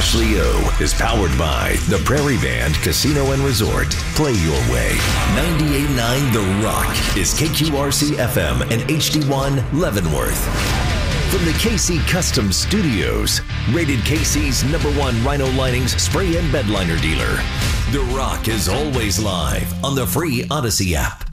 Ashley O is powered by the Prairie Band Casino and Resort. Play your way. 98.9 The Rock is KQRC FM and HD1 Leavenworth. From the KC Custom Studios, rated KC's #1 Rhino Linings spray and bed liner dealer. The Rock is always live on the free Odyssey app.